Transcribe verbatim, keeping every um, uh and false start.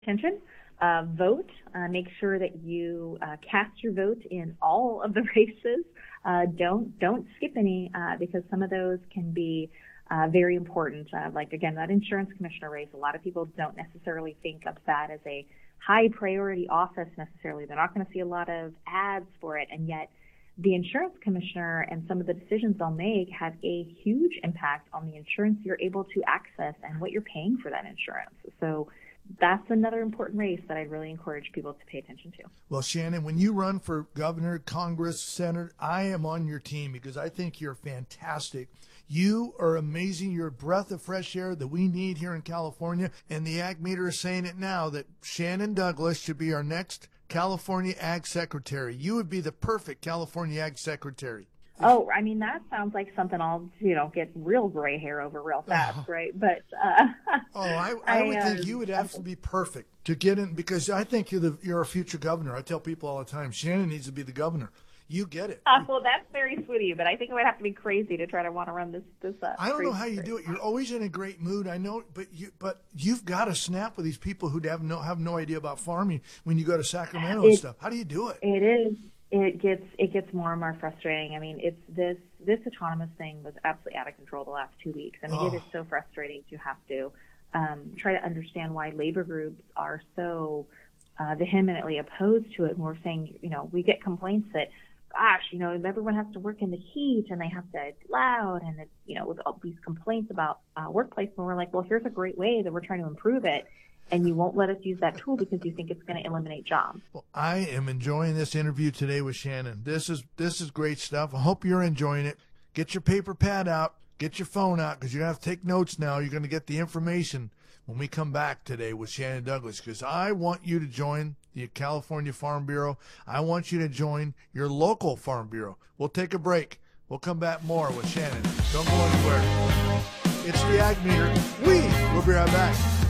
attention. Uh, vote. Uh, make sure that you uh, cast your vote in all of the races. Uh, don't don't skip any uh, because some of those can be uh, very important. Uh, like again, that insurance commissioner race. A lot of people don't necessarily think of that as a high priority office necessarily. They're not going to see a lot of ads for it, and yet the insurance commissioner and some of the decisions they'll make have a huge impact on the insurance you're able to access and what you're paying for that insurance. So that's another important race that I'd really encourage people to pay attention to. Well, Shannon, when you run for governor, Congress, Senate, I am on your team because I think you're fantastic. You are amazing. You're a breath of fresh air that we need here in California. And the Ag Meter is saying it now that Shannon Douglas should be our next California Ag Secretary. You would be the perfect California Ag Secretary. Oh, I mean, that sounds like something I'll, you know, get real gray hair over real fast, oh. right? But uh, oh, I, I, I would uh, think you would absolutely be perfect to get in because I think you're the you're a future governor. I tell people all the time, Shannon needs to be the governor. You get it. Uh, well, that's very sweet of you, but I think I would have to be crazy to try to want to run this. this uh, I don't know how you do it. You're always in a great mood. I know, but you but you've got to snap with these people who have no have no idea about farming when you go to Sacramento it, and stuff. How do you do it? It is. It gets it gets more and more frustrating. I mean, it's this this autonomous thing was absolutely out of control the last two weeks. I mean, oh. it is so frustrating to have to um, try to understand why labor groups are so uh, vehemently opposed to it. And we're saying, you know, we get complaints that, gosh, you know, everyone has to work in the heat and they have to, it's loud and it's, you know, with all these complaints about uh, workplace. And we're like, well, here's a great way that we're trying to improve it. And you won't let us use that tool because you think it's going to eliminate jobs. Well, I am enjoying this interview today with Shannon. This is this is great stuff. I hope you're enjoying it. Get your paper pad out. Get your phone out because you have to take notes now. You're going to get the information when we come back today with Shannon Douglas because I want you to join the California Farm Bureau. I want you to join your local Farm Bureau. We'll take a break. We'll come back more with Shannon. Don't go anywhere. It's the Ag Meter. We will be right back.